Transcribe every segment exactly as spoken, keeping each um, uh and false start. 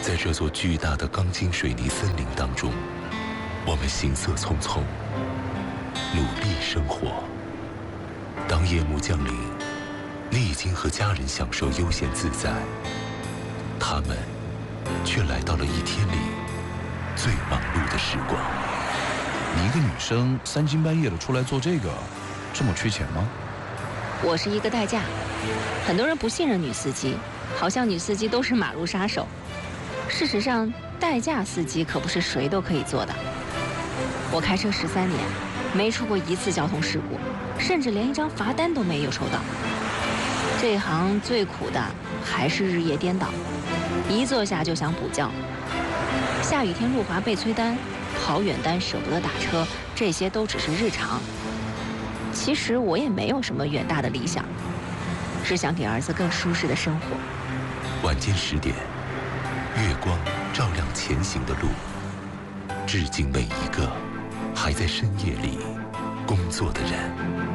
在这座巨大的钢筋水泥森林当中，我们行色匆匆，努力生活。当夜幕降临，你已经和家人享受悠闲自在，他们却来到了一天里最忙碌的时光。 你一个女生三更半夜的出来做这个，这么缺钱吗？ 我是一个代驾，很多人不信任女司机，好像女司机都是马路杀手。事实上，代驾司机可不是谁都可以做的。我开车十三年，没出过一次交通事故，甚至连一张罚单都没有收到。这行最苦的还是日夜颠倒，一坐下就想补觉。下雨天路滑被催单，跑远单舍不得打车，这些都只是日常。其实我也没有什么远大的理想，只想给儿子更舒适的生活。 晚间十点，月光照亮前行的路，致敬每一个还在深夜里工作的人。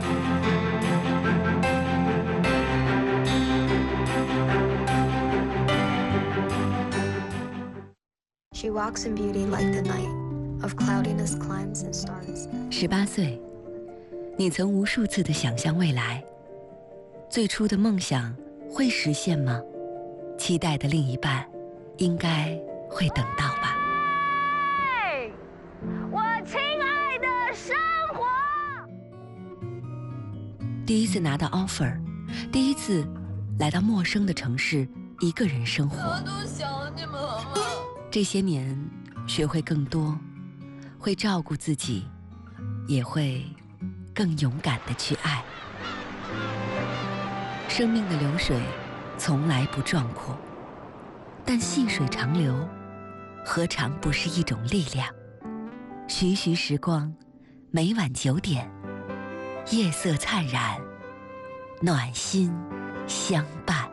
She walks in beauty like the night, of cloudiness climbs and stars. 十八岁，你曾无数次的想象未来，最初的梦想会实现吗？期待的另一半，应该会等到吧。 我亲爱的生活。 第一次拿到 offer， 第一次来到陌生的城市，一个人生活。 我都想你们了。 这些年，学会更多，会照顾自己，也会更勇敢地去爱。生命的流水从来不壮阔，但细水长流，何尝不是一种力量？徐徐时光，每晚九点，夜色灿然，暖心相伴。